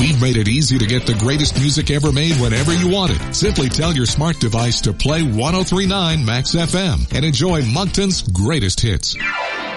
We've made it easy to get the greatest music ever made whenever you want it. Simply tell your smart device to play 103.9 Max FM and enjoy Moncton's greatest hits.